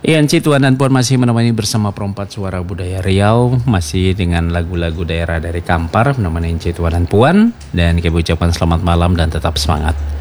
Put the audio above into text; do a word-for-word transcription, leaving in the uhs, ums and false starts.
Iya, Ci, Tuan dan Puan masih menemani bersama Perempat Suara Budaya Riau, masih dengan lagu-lagu daerah dari Kampar, menemani Ci, Tuan dan Puan, dan kami ucapkan selamat malam dan tetap semangat.